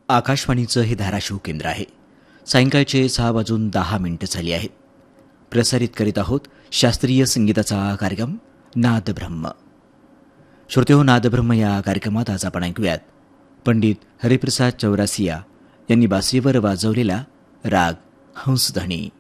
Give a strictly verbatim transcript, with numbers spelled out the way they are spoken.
आकाशवाणीचं हे धाराशिव केंद्र आहे. सायंकाळचे सहा वाजून दहा मिनिटं झाली आहेत. प्रसारित करीत आहोत शास्त्रीय संगीताचा कार्यक्रम नादब्रह्म. श्रोतेहो, नादब्रह्म या कार्यक्रमात आज आपण ऐकूयात पंडित हरिप्रसाद चौरासिया यांनी बासरीवर वाजवलेला राग हंसध्वनी.